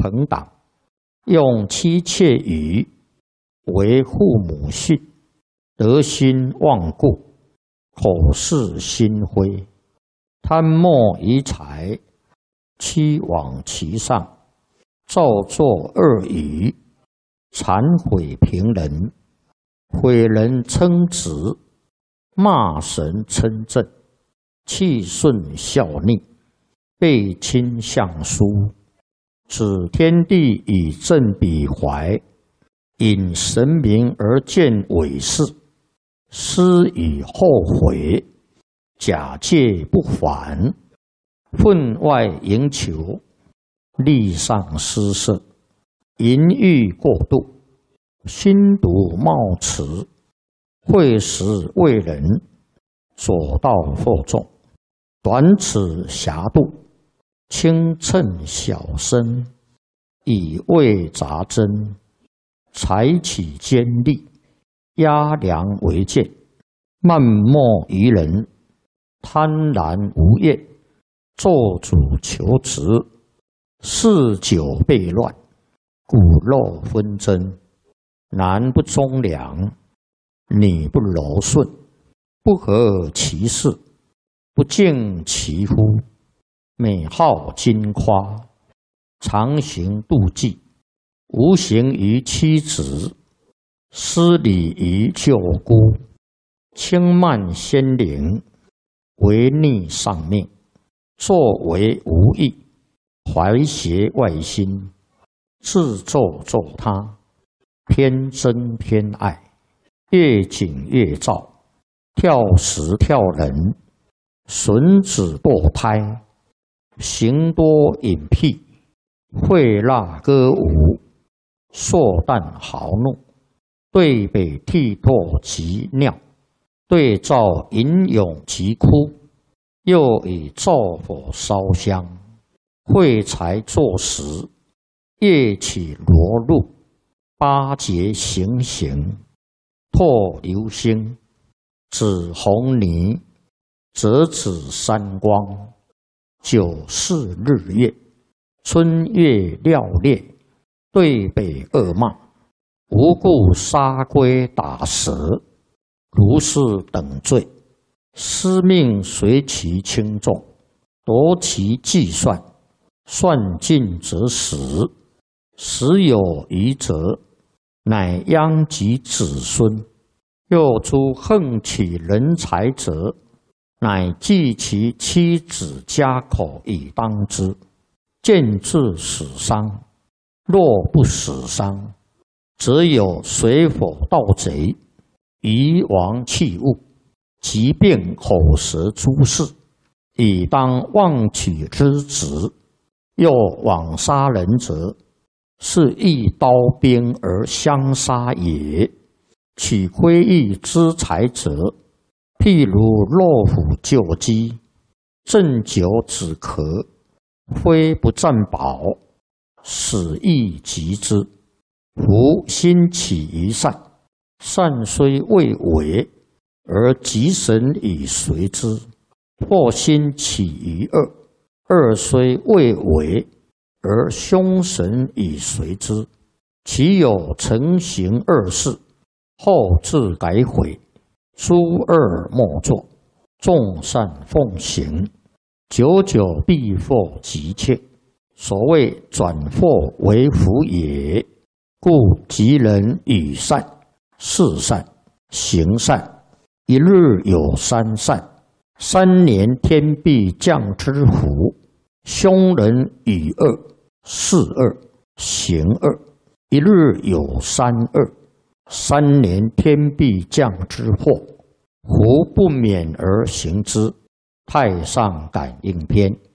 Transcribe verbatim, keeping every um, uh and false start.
朋党，用妻妾语为父母信，得心忘故，口是心非，贪墨于财，欺罔其上，造作恶语，谄毁平人，毁人称直，骂神称正，气顺效逆，背亲相疏，指天地以正彼怀，引神明而见伪事，思以后悔，假借不还，分外营求，力上失色，淫欲过度，心毒冒迟，会时为人，左道惑众，短尺狭度，轻称小身，以为杂针，采取尖利，压梁为剑，漫莫于人，贪婪无厌，做主求职，嗜酒悖乱，骨肉纷争，男不忠良，女不柔顺，不合其事，不敬其夫，美好矜夸，常行妒忌，无形于妻子，失礼于舅姑，轻慢先灵，违逆上命，作为无益，怀邪外心，自咒咒他，偏憎偏爱，越紧越躁，跳时跳人，损子堕胎，行多隐僻，会蜡歌舞，硕诞豪怒，对北涕唾及尿，对照吟咏及哭，又以灶火烧香，会财作食，夜起罗露，八节行刑，唾流星，指红泥，折指三光，九四日月，春月料烈，对北恶骂，无故杀龟打蛇，如是等罪，司命随其轻重，夺其计算，算尽则死，死有余则，乃殃及子孙。又诸横取人财者，乃计其妻子家口以当之，见至死伤。若不死伤，则有水火盗贼，夷王器物，疾病口舌诸事，以当妄取之职。又枉杀人者，是一刀兵而相杀也。取窥益之财者，譬如落虎救鸡，鸩酒止咳，非不占宝，死亦及之。夫心起于善，善虽未为，而吉神以随之；或心起于恶，恶虽未为，而凶神以随之。其有成行恶事，后自改悔，诸恶莫作，众善奉行，久久必获吉切。所谓转祸为福也。故吉人与善、事善、行善，一日有三善，三年天必降之福。凶人与恶、事恶、行恶，一日有三恶，三年天必降之祸。胡不免而行之。太上感应篇。